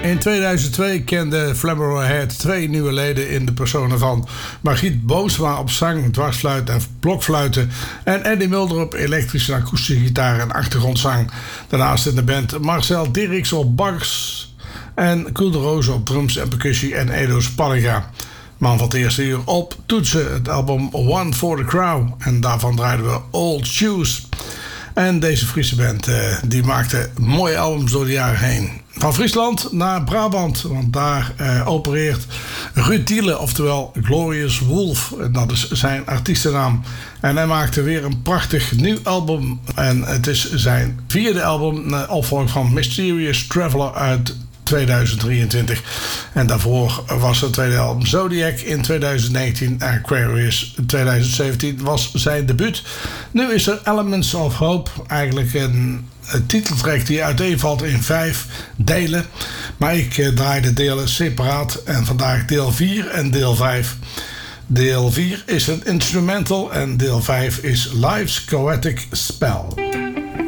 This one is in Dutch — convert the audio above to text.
In 2002 kende Flambeau Ahead 2 nieuwe leden in de personen van Margriet Boomsma op zang, dwarsfluit en blokfluiten en Eddie Mulder op elektrische en akoestische gitaar en achtergrondzang. Daarnaast in de band Marcel Dirks op bas en Koen de Roos op drums en percussie en Edo Spanninga. Man van het eerste uur op toetsen, het album One for the Crown en daarvan draaiden we Old Shoes. En deze Friese band die maakte mooie albums door de jaren heen. Van Friesland naar Brabant, want daar opereert Ruud Thiele, oftewel Glorious Wolf. En dat is zijn artiestennaam. En hij maakte weer een prachtig nieuw album. En het is zijn 4e album, opvolger van Mysterious Traveler uit 2023. En daarvoor was het tweede album Zodiac in 2019 en Aquarius in 2017 was zijn debuut. Nu is er Elements of Hope, eigenlijk een titeltrack die uiteenvalt in 5 delen. Maar ik draai de delen separaat en vandaag deel 4 en deel 5. Deel 4 is een instrumental en deel 5 is Life's Choetic Spell.